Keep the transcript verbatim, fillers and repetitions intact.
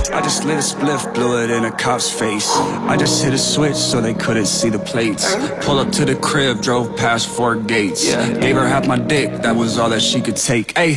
I just lit a spliff, blew it in a cop's face. I just hit a switch so they couldn't see the plates. Pull up to the crib, drove past four gates. Gave her half my dick, that was all that she could take. Ayy,